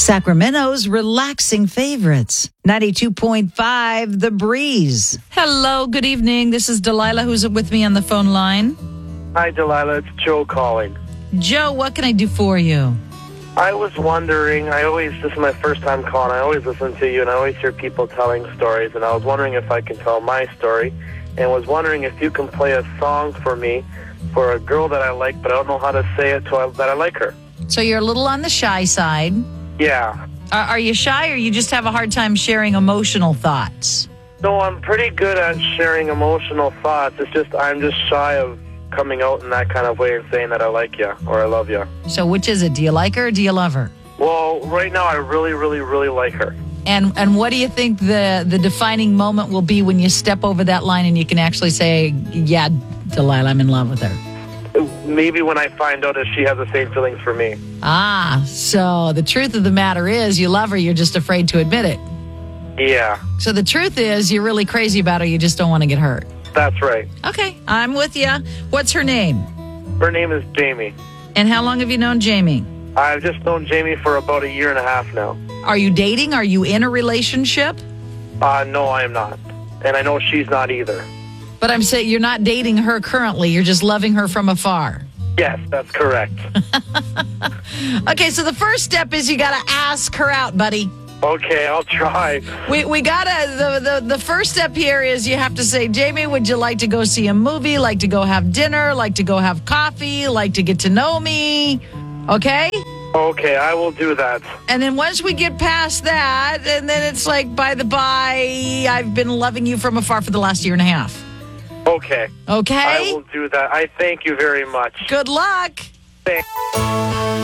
Sacramento's relaxing favorites. 92.5 The Breeze. Hello, good evening. This is Delilah, who's with me on the phone line. Hi, Delilah. It's Joe calling. Joe, what can I do for you? I was wondering, this is my first time calling. I always listen to you, and I always hear people telling stories, and I was wondering if I can tell my story, and was wondering if you can play a song for me for a girl that I like, but I don't know how to say it that I like her. So you're a little on the shy side. Yeah. Are you shy, or you just have a hard time sharing emotional thoughts? No, I'm pretty good at sharing emotional thoughts. It's just I'm just shy of coming out in that kind of way and saying that I like you or I love you. So which is it? Do you like her or do you love her? Well, right now I really, really, really like her. And what do you think the defining moment will be when you step over that line and you can actually say, yeah, Delilah, I'm in love with her? Maybe when I find out if she has the same feelings for me. So the truth of the matter is you love her, you're just afraid to admit it. Yeah. So the truth is you're really crazy about her, you just don't want to get hurt. That's right. Okay, I'm with you. What's her name? Her name is Jamie. And how long have you known Jamie? I've just known Jamie for about a year and a half now. Are you dating? Are you in a relationship? No, I am not. And I know she's not either. But I'm saying you're not dating her currently. You're just loving her from afar. Yes, that's correct. Okay, so the first step is you got to ask her out, buddy. Okay, I'll try. We gotta, the first step here is you have to say, Jamie, would you like to go see a movie, like to go have dinner, like to go have coffee, like to get to know me? Okay? Okay, I will do that. And then once we get past that, and then it's like, by the by, I've been loving you from afar for the last year and a half. Okay. Okay? I will do that. I thank you very much. Good luck. Thanks.